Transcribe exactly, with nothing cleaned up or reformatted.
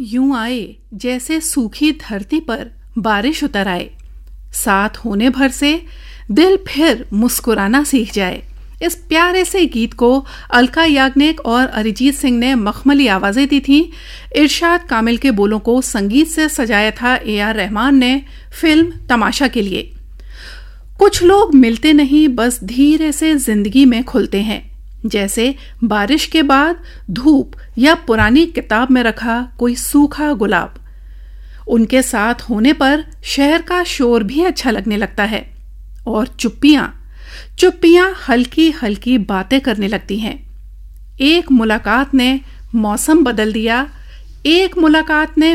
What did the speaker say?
यूं आए जैसे सूखी धरती पर बारिश उतर आए, साथ होने भर से दिल फिर मुस्कुराना सीख जाए। इस प्यारे से गीत को अलका याग्निक और अरिजीत सिंह ने मखमली आवाजें दी थीं। इरशाद कामिल के बोलों को संगीत से सजाया था ए आर रहमान ने फिल्म तमाशा के लिए। कुछ लोग मिलते नहीं, बस धीरे से जिंदगी में खुलते हैं, जैसे बारिश के बाद धूप या पुरानी किताब में रखा कोई सूखा गुलाब। उनके साथ होने पर शहर का शोर भी अच्छा लगने लगता है और चुप्पियां चुप्पियां हल्की हल्की बातें करने लगती हैं। एक मुलाकात ने मौसम बदल दिया, एक मुलाकात ने